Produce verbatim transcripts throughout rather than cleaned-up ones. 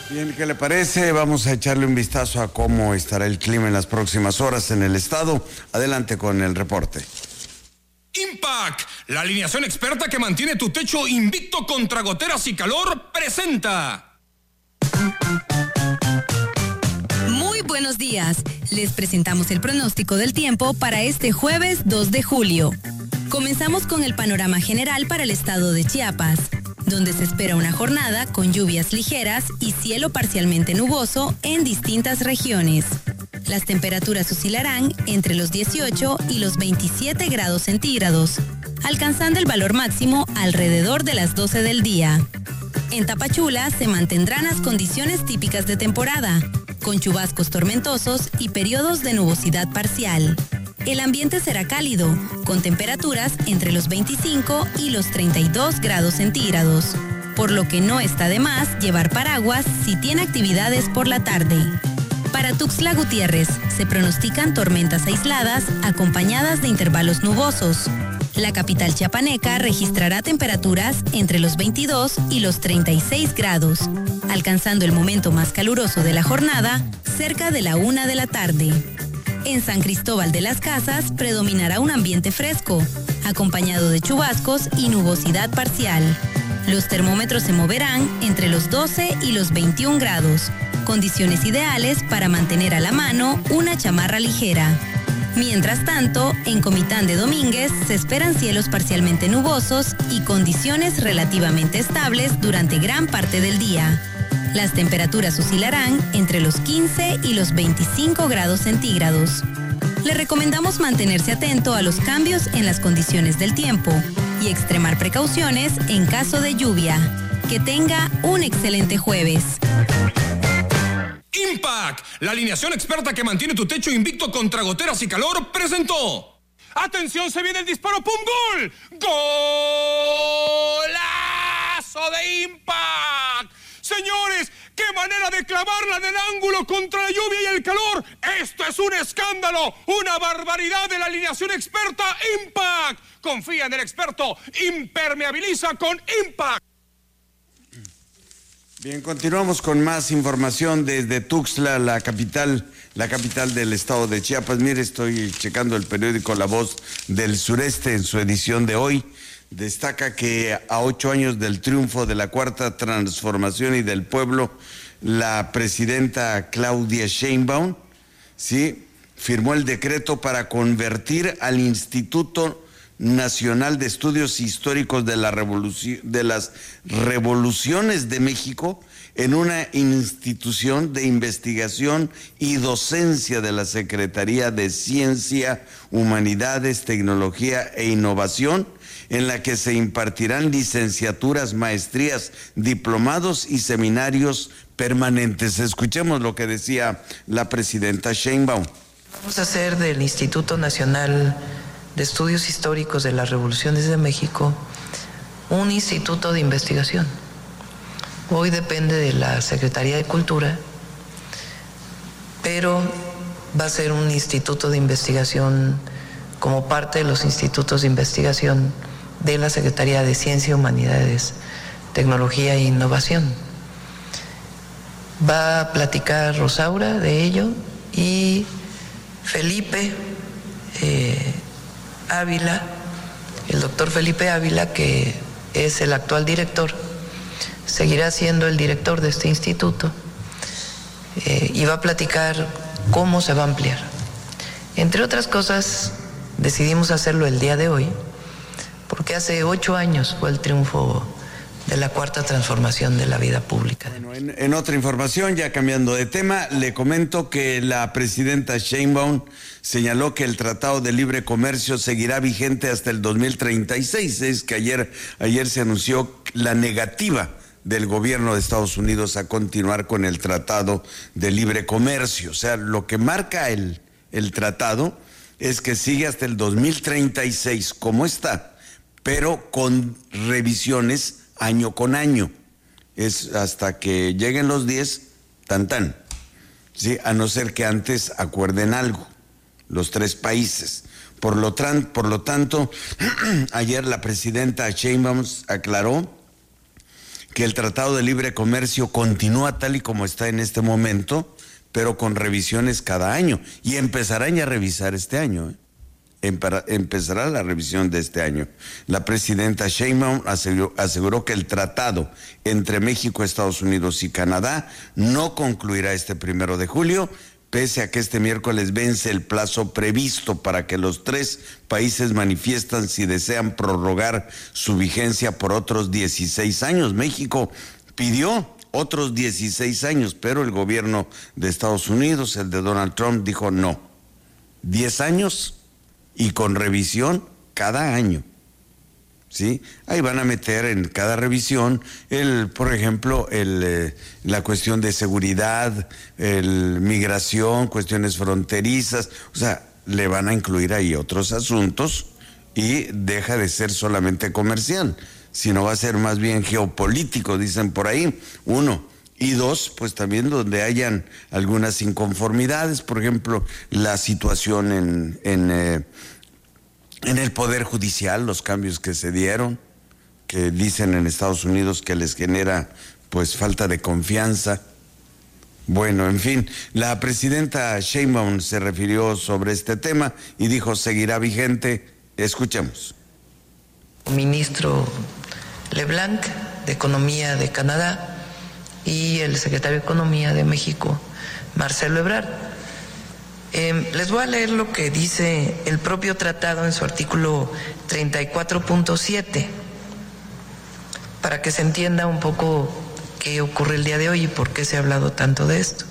Bien, ¿qué le parece? Vamos a echarle un vistazo a cómo estará el clima en las próximas horas en el estado. Adelante con el reporte. Impact, la alineación experta que mantiene tu techo invicto contra goteras y calor, presenta. Muy buenos días. Les presentamos el pronóstico del tiempo para este jueves dos de julio. Comenzamos con el panorama general para el estado de Chiapas, donde se espera una jornada con lluvias ligeras y cielo parcialmente nuboso en distintas regiones. Las temperaturas oscilarán entre los dieciocho y los veintisiete grados centígrados, alcanzando el valor máximo alrededor de las doce del día. En Tapachula se mantendrán las condiciones típicas de temporada, con chubascos tormentosos y periodos de nubosidad parcial. El ambiente será cálido, con temperaturas entre los veinticinco y los treinta y dos grados centígrados, por lo que no está de más llevar paraguas si tiene actividades por la tarde. Para Tuxtla Gutiérrez se pronostican tormentas aisladas acompañadas de intervalos nubosos. La capital chiapaneca registrará temperaturas entre los veintidós y los treinta y seis grados, alcanzando el momento más caluroso de la jornada cerca de la una de la tarde. En San Cristóbal de las Casas predominará un ambiente fresco, acompañado de chubascos y nubosidad parcial. Los termómetros se moverán entre los doce y los veintiún grados, condiciones ideales para mantener a la mano una chamarra ligera. Mientras tanto, en Comitán de Domínguez se esperan cielos parcialmente nubosos y condiciones relativamente estables durante gran parte del día. Las temperaturas oscilarán entre los quince y los veinticinco grados centígrados. Le recomendamos mantenerse atento a los cambios en las condiciones del tiempo y extremar precauciones en caso de lluvia. Que tenga un excelente jueves. Impact, la alineación experta que mantiene tu techo invicto contra goteras y calor, presentó. ¡Atención, se viene el disparo! ¡Pum! ¡Gol! ¡Golazo de Impact! Señores, ¡qué manera de clavarla en el ángulo contra la lluvia y el calor! ¡Esto es un escándalo! ¡Una barbaridad de la alineación experta Impact! Confía en el experto, impermeabiliza con Impact. Bien, continuamos con más información desde Tuxtla, la capital, la capital del estado de Chiapas. Mire, estoy checando el periódico La Voz del Sureste en su edición de hoy. Destaca que a ocho años del triunfo de la Cuarta Transformación y del pueblo, la presidenta Claudia Sheinbaum, sí, firmó el decreto para convertir al Instituto Nacional de Estudios Históricos de, la Revolución, de las Revoluciones de México en una institución de investigación y docencia de la Secretaría de Ciencia, Humanidades, Tecnología e Innovación, en la que se impartirán licenciaturas, maestrías, diplomados y seminarios permanentes. Escuchemos lo que decía la presidenta Sheinbaum. Vamos a hacer del Instituto Nacional de Estudios Históricos de las Revoluciones de México un instituto de investigación. Hoy depende de la Secretaría de Cultura, pero va a ser un instituto de investigación como parte de los institutos de investigación de la Secretaría de Ciencia, Humanidades, Tecnología e Innovación. Va a platicar Rosaura de ello y Felipe eh, Ávila, el doctor Felipe Ávila, que es el actual director, seguirá siendo el director de este instituto eh, y va a platicar cómo se va a ampliar. Entre otras cosas, decidimos hacerlo el día de hoy, porque hace ocho años fue el triunfo de la Cuarta Transformación de la vida pública. Bueno, en, en otra información, ya cambiando de tema, le comento que la presidenta Sheinbaum señaló que el Tratado de Libre Comercio seguirá vigente hasta el dos mil treinta y seis. Es que ayer, ayer se anunció la negativa del gobierno de Estados Unidos a continuar con el Tratado de Libre Comercio. O sea, lo que marca el, el tratado es que sigue hasta el dos mil treinta y seis como está, pero con revisiones año con año. Es hasta que lleguen los diez, tan tan, ¿sí? A no ser que antes acuerden algo, los tres países. Por lo, tran, por lo tanto, ayer la presidenta Sheinbaum aclaró que el Tratado de Libre Comercio continúa tal y como está en este momento, pero con revisiones cada año. Y empezarán ya a revisar este año, ¿eh? Empezará la revisión de este año. La presidenta Sheinbaum aseguró, aseguró que el tratado entre México, Estados Unidos y Canadá no concluirá este primero de julio, pese a que este miércoles vence el plazo previsto para que los tres países manifiesten si desean prorrogar su vigencia por otros dieciséis años. México pidió otros dieciséis años, pero el gobierno de Estados Unidos, el de Donald Trump, dijo no. diez años y con revisión cada año. ¿Sí? Ahí van a meter en cada revisión, el, por ejemplo, el, eh, la cuestión de seguridad, el, migración, cuestiones fronterizas, o sea, le van a incluir ahí otros asuntos y deja de ser solamente comercial, sino va a ser más bien geopolítico, dicen por ahí, uno. Y dos, pues también donde hayan algunas inconformidades, por ejemplo, la situación en... en eh, En el Poder Judicial, los cambios que se dieron, que dicen en Estados Unidos que les genera pues falta de confianza. Bueno, en fin, la presidenta Sheinbaum se refirió sobre este tema y dijo seguirá vigente. Escuchemos. Ministro LeBlanc de Economía de Canadá y el secretario de Economía de México, Marcelo Ebrard. Eh, les voy a leer lo que dice el propio tratado en su artículo treinta y cuatro punto siete para que se entienda un poco qué ocurre el día de hoy y por qué se ha hablado tanto de esto.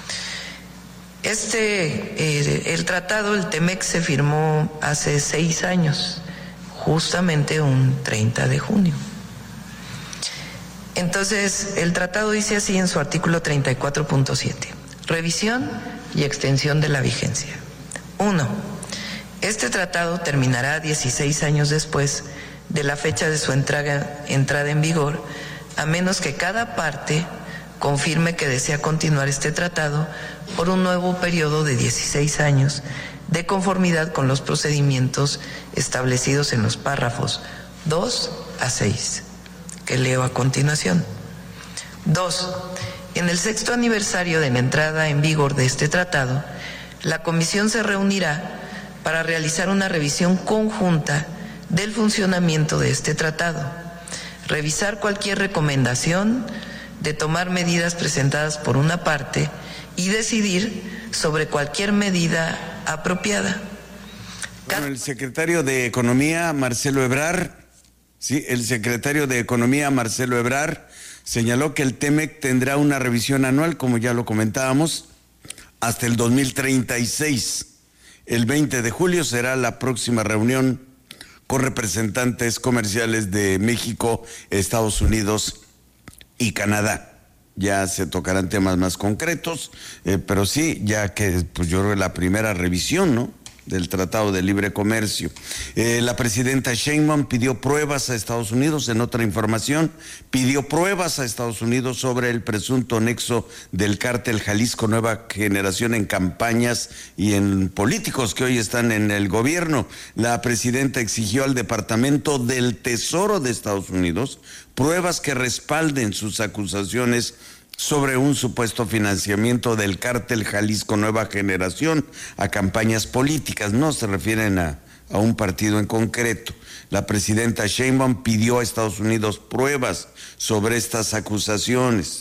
Este, eh, el tratado, el T-M E C, se firmó hace seis años, justamente un treinta de junio. Entonces, el tratado dice así en su artículo treinta y cuatro punto siete. Revisión y extensión de la vigencia. Uno, este tratado terminará dieciséis años después de la fecha de su entrada, entrada en vigor, a menos que cada parte confirme que desea continuar este tratado por un nuevo periodo de dieciséis años, de conformidad con los procedimientos establecidos en los párrafos dos a seis, que leo a continuación. Dos, en el sexto aniversario de la entrada en vigor de este tratado, la Comisión se reunirá para realizar una revisión conjunta del funcionamiento de este tratado, revisar cualquier recomendación, de tomar medidas presentadas por una parte y decidir sobre cualquier medida apropiada. Bueno, el secretario de Economía, Marcelo Ebrard, sí, el secretario de Economía, Marcelo Ebrard, señaló que el T-M E C tendrá una revisión anual, como ya lo comentábamos, hasta el dos mil treinta y seis. El veinte de julio será la próxima reunión con representantes comerciales de México, Estados Unidos y Canadá. Ya se tocarán temas más concretos, eh, pero sí, ya que pues yo creo que la primera revisión, ¿no?, del Tratado de Libre Comercio. Eh, la presidenta Sheinbaum pidió pruebas a Estados Unidos, en otra información, pidió pruebas a Estados Unidos sobre el presunto nexo del cártel Jalisco Nueva Generación en campañas y en políticos que hoy están en el gobierno. La presidenta exigió al Departamento del Tesoro de Estados Unidos pruebas que respalden sus acusaciones sobre un supuesto financiamiento del cártel Jalisco Nueva Generación a campañas políticas. No se refieren a, a un partido en concreto. La presidenta Sheinbaum pidió a Estados Unidos pruebas sobre estas acusaciones.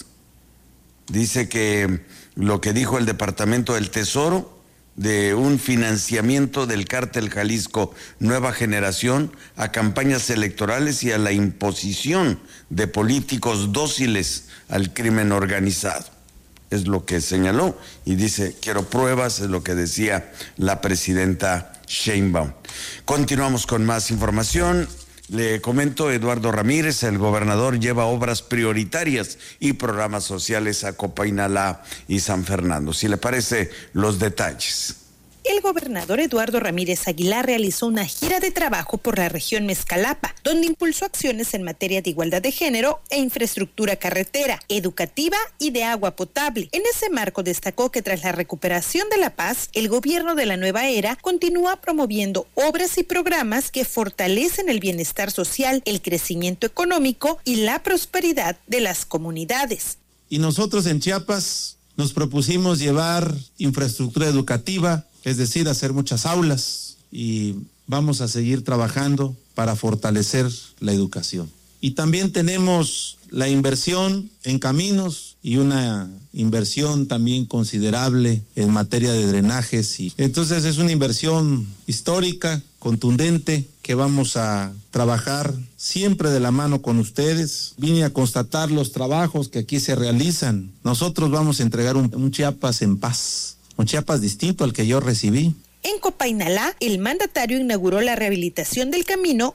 Dice que lo que dijo el Departamento del Tesoro de un financiamiento del cártel Jalisco Nueva Generación a campañas electorales y a la imposición de políticos dóciles al crimen organizado. Es lo que señaló y dice, quiero pruebas, es lo que decía la presidenta Sheinbaum. Continuamos con más información. Le comento, Eduardo Ramírez, el gobernador, lleva obras prioritarias y programas sociales a Copainalá y San Fernando. Si le parece, los detalles. el gobernador Eduardo Ramírez Aguilar realizó una gira de trabajo por la región Mezcalapa, donde impulsó acciones en materia de igualdad de género e infraestructura carretera, educativa y de agua potable. En ese marco destacó que tras la recuperación de la paz, el gobierno de la nueva era continúa promoviendo obras y programas que fortalecen el bienestar social, el crecimiento económico y la prosperidad de las comunidades. Y nosotros en Chiapas nos propusimos llevar infraestructura educativa, es decir, hacer muchas aulas, y vamos a seguir trabajando para fortalecer la educación. Y también tenemos la inversión en caminos y una inversión también considerable en materia de drenajes. Y entonces es una inversión histórica, contundente, que vamos a trabajar siempre de la mano con ustedes. Vine a constatar los trabajos que aquí se realizan. Nosotros vamos a entregar un, un Chiapas en paz, un Chiapas distinto al que yo recibí. En Copainalá, el mandatario inauguró la rehabilitación del camino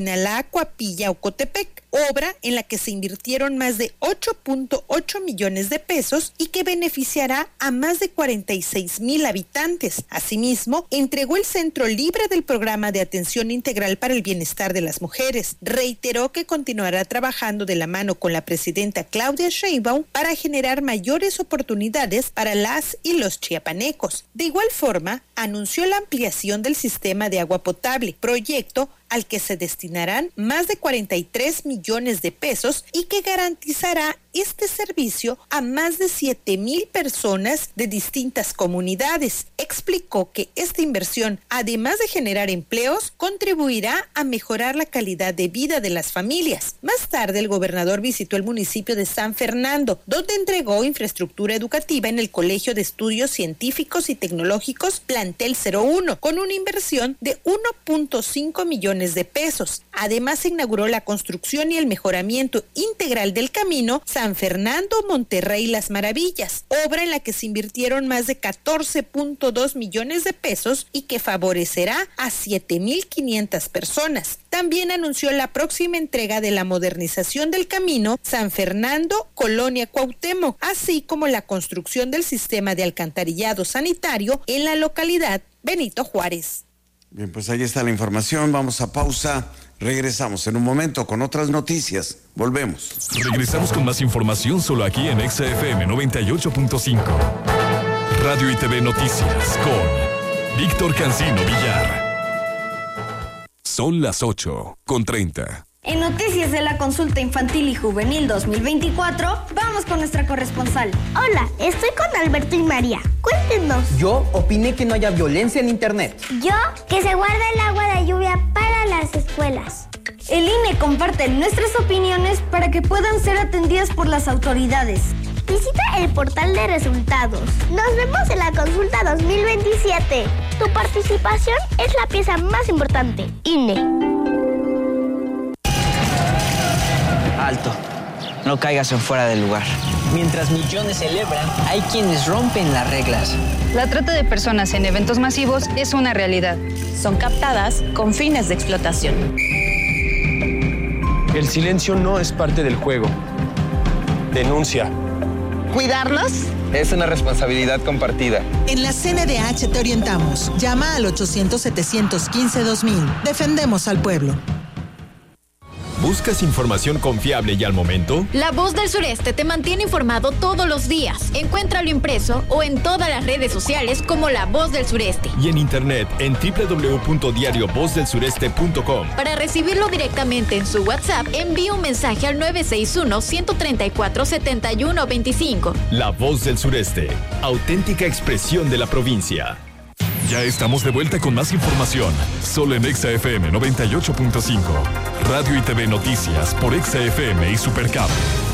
Copainalá-Coapilla-Ocotepec, obra en la que se invirtieron más de ocho punto ocho millones de pesos y que beneficiará a más de cuarenta y seis mil habitantes. Asimismo, entregó el Centro Libre del Programa de Atención Integral para el Bienestar de las Mujeres. Reiteró que continuará trabajando de la mano con la presidenta Claudia Sheinbaum para generar mayores oportunidades para las y los chiapanecos. De igual forma, anunció la ampliación del sistema de agua potable, proyecto al que se destinarán más de cuarenta y tres millones de pesos y que garantizará este servicio a más de siete mil personas de distintas comunidades. Explicó que esta inversión, además de generar empleos, contribuirá a mejorar la calidad de vida de las familias. Más tarde, el gobernador visitó el municipio de San Fernando, donde entregó infraestructura educativa en el Colegio de Estudios Científicos y Tecnológicos Plantel cero uno, con una inversión de uno punto cinco millones de pesos. Además, se inauguró la construcción y el mejoramiento integral del camino San Fernando Monterrey Las Maravillas, obra en la que se invirtieron más de catorce punto dos millones de pesos y que favorecerá a siete mil quinientas personas. También anunció la próxima entrega de la modernización del camino San Fernando Colonia Cuauhtémoc, así como la construcción del sistema de alcantarillado sanitario en la localidad Benito Juárez. Bien, pues ahí está la información. Vamos a pausa. Regresamos en un momento con otras noticias. Volvemos. Regresamos con más información solo aquí en Exa F M noventa y ocho punto cinco. Radio y T V Noticias con Víctor Cancino Villar. Son las ocho con treinta. En noticias de la consulta infantil y juvenil dos mil veinticuatro, vamos con nuestra corresponsal. Hola, estoy con Alberto y María. Cuéntenos. Yo opiné que no haya violencia en internet. Yo, que se guarde el agua de lluvia para las escuelas. El I N E comparte nuestras opiniones para que puedan ser atendidas por las autoridades. Visita el portal de resultados. Nos vemos en la consulta dos mil veintisiete. Tu participación es la pieza más importante. I N E. Alto, no caigas en fuera del lugar. Mientras millones celebran, hay quienes rompen las reglas. La trata de personas en eventos masivos es una realidad. Son captadas con fines de explotación. El silencio no es parte del juego. Denuncia. ¿Cuidarnos? Es una responsabilidad compartida. En la C N D H te orientamos. Llama al ochocientos, setecientos quince, dos mil. Defendemos al pueblo. ¿Buscas información confiable y al momento? La Voz del Sureste te mantiene informado todos los días. Encuéntralo impreso o en todas las redes sociales como La Voz del Sureste. Y en internet en doble u doble u doble u punto diario voz del sureste punto com. Para recibirlo directamente en su WhatsApp, envíe un mensaje al nueve seis uno, uno tres cuatro, siete uno dos cinco. La Voz del Sureste, auténtica expresión de la provincia. Ya estamos de vuelta con más información, solo en Exa F M noventa y ocho punto cinco. Radio y T V Noticias por Exa F M y Supercable.